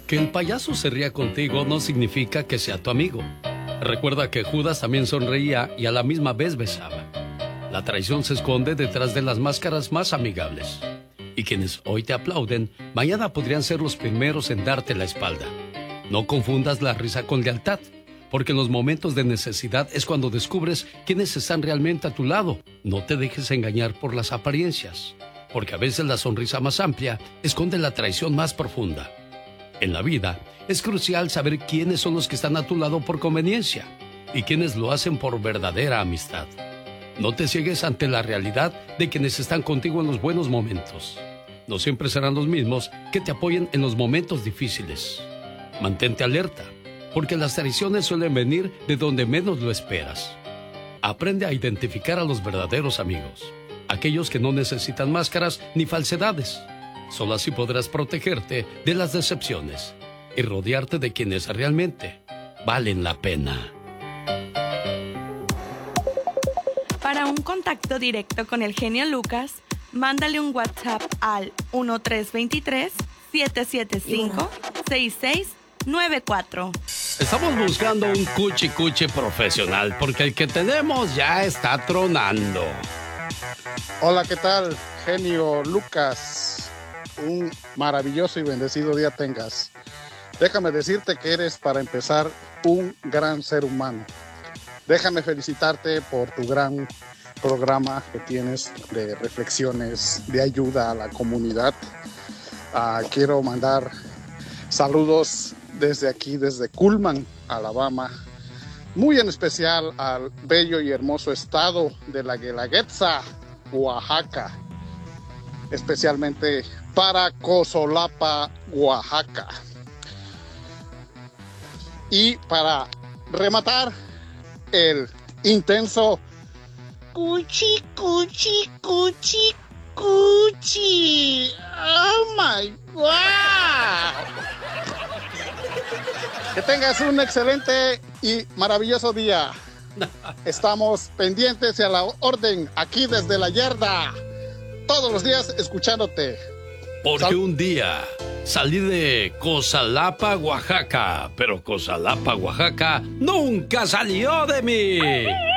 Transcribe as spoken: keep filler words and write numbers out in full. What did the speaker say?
Que el payaso se ría contigo no significa que sea tu amigo. Recuerda que Judas también sonreía y a la misma vez besaba. La traición se esconde detrás de las máscaras más amigables. Y quienes hoy te aplauden, mañana podrían ser los primeros en darte la espalda. No confundas la risa con lealtad, porque en los momentos de necesidad es cuando descubres quiénes están realmente a tu lado. No te dejes engañar por las apariencias, porque a veces la sonrisa más amplia esconde la traición más profunda. En la vida, es crucial saber quiénes son los que están a tu lado por conveniencia y quiénes lo hacen por verdadera amistad. No te ciegues ante la realidad de quienes están contigo en los buenos momentos. No siempre serán los mismos que te apoyen en los momentos difíciles. Mantente alerta, porque las traiciones suelen venir de donde menos lo esperas. Aprende a identificar a los verdaderos amigos, aquellos que no necesitan máscaras ni falsedades. Solo así podrás protegerte de las decepciones y rodearte de quienes realmente valen la pena. Para un contacto directo con el genio Lucas, mándale un WhatsApp al uno tres dos tres, siete siete cinco, seis seis nueve cuatro. Estamos buscando un cuchi cuchi profesional porque el que tenemos ya está tronando. Hola, ¿qué tal, genio Lucas? Un maravilloso y bendecido día tengas. Déjame decirte que eres, para empezar, un gran ser humano. Déjame felicitarte por tu gran programa que tienes de reflexiones, de ayuda a la comunidad. Uh, quiero mandar saludos desde aquí, desde Cullman, Alabama. Muy en especial al bello y hermoso estado de la Guelaguetza, Oaxaca. Especialmente para Cosolapa, Oaxaca. Y para rematar, el intenso cuchi, cuchi, cuchi, cuchi. Oh my God. Que tengas un excelente y maravilloso día. Estamos pendientes y a la orden aquí desde la yarda. Todos los días escuchándote. Porque Sal- un día salí de Cosalapa, Oaxaca, pero Cosalapa, Oaxaca nunca salió de mí.